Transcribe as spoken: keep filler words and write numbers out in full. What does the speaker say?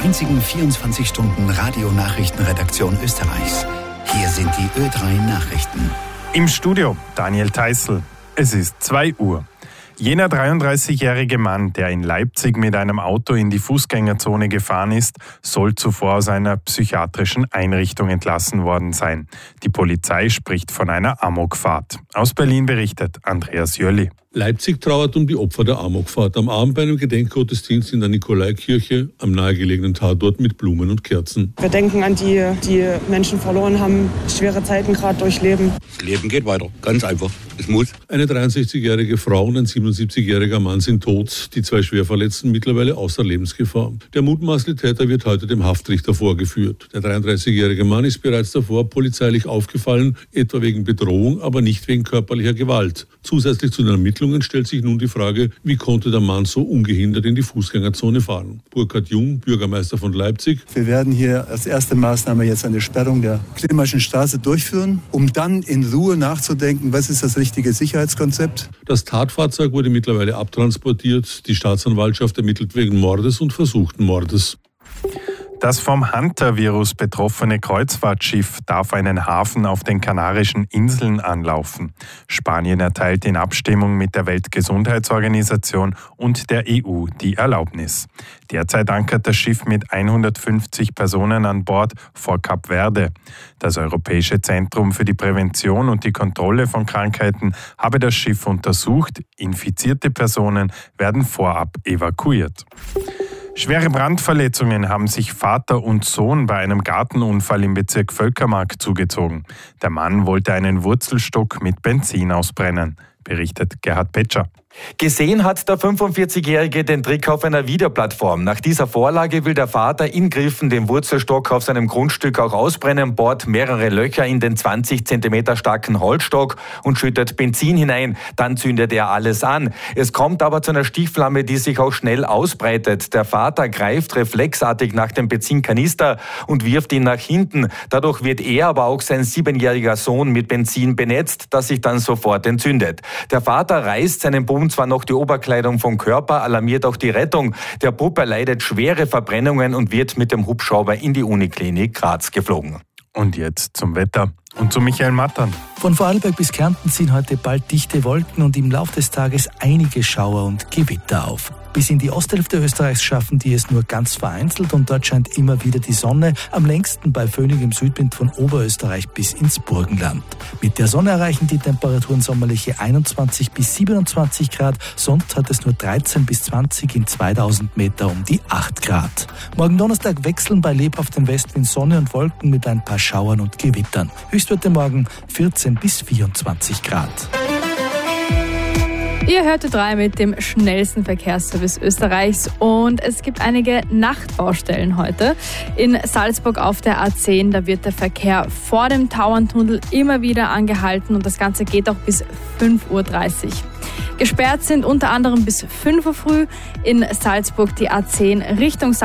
einzigen vierundzwanzig Stunden Radionachrichtenredaktion Österreichs. Hier sind die Ö drei Nachrichten. Im Studio Daniel Theißl. Es ist zwei Uhr. Jener dreiunddreißigjährige Mann, der in Leipzig mit einem Auto in die Fußgängerzone gefahren ist, soll zuvor aus einer psychiatrischen Einrichtung entlassen worden sein. Die Polizei spricht von einer Amokfahrt. Aus Berlin berichtet Andreas Jölli. Leipzig trauert um die Opfer der Amokfahrt. Am Abend bei einem Gedenkgottesdienst in der Nikolaikirche am nahegelegenen Tatort mit Blumen und Kerzen. Wir denken an die, die Menschen verloren haben, schwere Zeiten gerade durchleben. Das Leben geht weiter, ganz einfach. Es muss. Eine dreiundsechzigjährige Frau und ein siebenundsiebzigjähriger Mann sind tot, die zwei Schwerverletzten mittlerweile außer Lebensgefahr. Der mutmaßliche Täter wird heute dem Haftrichter vorgeführt. Der dreiunddreißigjährige Mann ist bereits davor polizeilich aufgefallen, etwa wegen Bedrohung, aber nicht wegen körperlicher Gewalt. Zusätzlich zu den Ermittlungen stellt sich nun die Frage, wie konnte der Mann so ungehindert in die Fußgängerzone fahren? Burkhard Jung, Bürgermeister von Leipzig. Wir werden hier als erste Maßnahme jetzt eine Sperrung der Klimaschen Straße durchführen, um dann in Ruhe nachzudenken, was ist das richtige Sicherheitskonzept. Das Tatfahrzeug wurde mittlerweile abtransportiert. Die Staatsanwaltschaft ermittelt wegen Mordes und versuchten Mordes. Das vom Hunter-Virus betroffene Kreuzfahrtschiff darf einen Hafen auf den Kanarischen Inseln anlaufen. Spanien erteilt in Abstimmung mit der Weltgesundheitsorganisation und der E U die Erlaubnis. Derzeit ankert das Schiff mit hundertfünfzig Personen an Bord vor Kap Verde. Das Europäische Zentrum für die Prävention und die Kontrolle von Krankheiten habe das Schiff untersucht. Infizierte Personen werden vorab evakuiert. Schwere Brandverletzungen haben sich Vater und Sohn bei einem Gartenunfall im Bezirk Völkermark zugezogen. Der Mann wollte einen Wurzelstock mit Benzin ausbrennen, berichtet Gerhard Petscher. Gesehen hat der fünfundvierzigjährige den Trick auf einer Videoplattform. Nach dieser Vorlage will der Vater in Griffen den Wurzelstock auf seinem Grundstück auch ausbrennen, bohrt mehrere Löcher in den zwanzig Zentimeter starken Holzstock und schüttet Benzin hinein. Dann zündet er alles an. Es kommt aber zu einer Stichflamme, die sich auch schnell ausbreitet. Der Vater greift reflexartig nach dem Benzinkanister und wirft ihn nach hinten. Dadurch wird er, aber auch sein siebenjähriger Sohn mit Benzin benetzt, das sich dann sofort entzündet. Der Vater reißt seinem Bub zwar noch die Oberkleidung vom Körper, alarmiert auch die Rettung. Der Bub erleidet schwere Verbrennungen und wird mit dem Hubschrauber in die Uniklinik Graz geflogen. Und jetzt zum Wetter und zu Michael Mattern. Von Vorarlberg bis Kärnten ziehen heute bald dichte Wolken und im Laufe des Tages einige Schauer und Gewitter auf. Bis in die Osthälfte Österreichs schaffen die es nur ganz vereinzelt und dort scheint immer wieder die Sonne, am längsten bei föhnigem Südwind von Oberösterreich bis ins Burgenland. Mit der Sonne erreichen die Temperaturen sommerliche einundzwanzig bis siebenundzwanzig Grad, sonst hat es nur dreizehn bis zwanzig in zweitausend Meter um die acht Grad. Morgen Donnerstag wechseln bei lebhaftem Westwind Sonne und Wolken mit ein paar Schauern und Gewittern. Höchstwerte morgen vierzehn bis vierundzwanzig Grad. Ihr hört Ö drei mit dem schnellsten Verkehrsservice Österreichs und es gibt einige Nachtbaustellen heute. In Salzburg auf der A zehn, da wird der Verkehr vor dem Tauerntunnel immer wieder angehalten und das Ganze geht auch bis fünf Uhr dreißig. Gesperrt sind unter anderem bis fünf Uhr früh in Salzburg die A zehn Richtung Salzburg